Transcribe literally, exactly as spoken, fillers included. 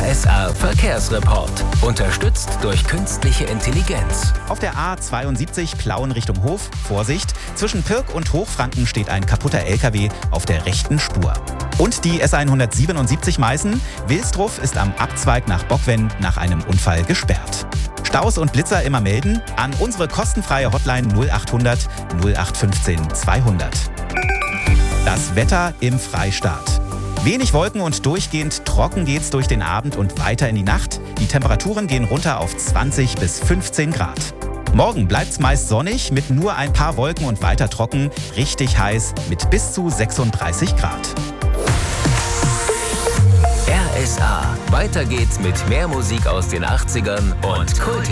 S R Verkehrsreport. Unterstützt durch künstliche Intelligenz. Auf der A zweiundsiebzig Plauen Richtung Hof, Vorsicht, zwischen Pirk und Hochfranken steht ein kaputter L K W auf der rechten Spur. Und die S hundertsiebenundsiebzig Meißen, Wilsdruff ist am Abzweig nach Bockwenn nach einem Unfall gesperrt. Staus und Blitzer immer melden an unsere kostenfreie Hotline null achthundert null acht fünfzehn zweihundert. Das Wetter im Freistaat. Wenig Wolken und durchgehend trocken geht's durch den Abend und weiter in die Nacht. Die Temperaturen gehen runter auf zwanzig bis fünfzehn Grad. Morgen bleibt's meist sonnig mit nur ein paar Wolken und weiter trocken, richtig heiß mit bis zu sechsunddreißig Grad. R S A. Weiter geht's mit mehr Musik aus den achtzigern und Kult.